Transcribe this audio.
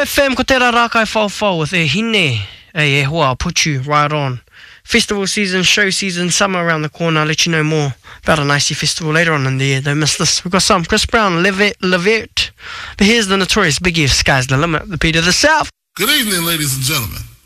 FM, ko tērā rākai whau with e hine. E hoa, I'll put you right on. Festival season, show season, summer around the corner. I'll let you know more about an icy festival later on in the year. Don't miss this. We've got some Chris Brown, Levert. But here's the notorious Biggie of Sky's the Limit, the beat of the South. Good evening, ladies and gentlemen.